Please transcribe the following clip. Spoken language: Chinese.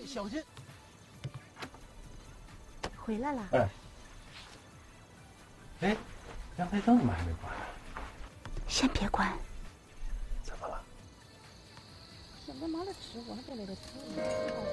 小心！ 回来了。 哎，阳台灯怎么还没关呢？ 先别关。 怎么了？ 现在忙着吃，我还在那个吃。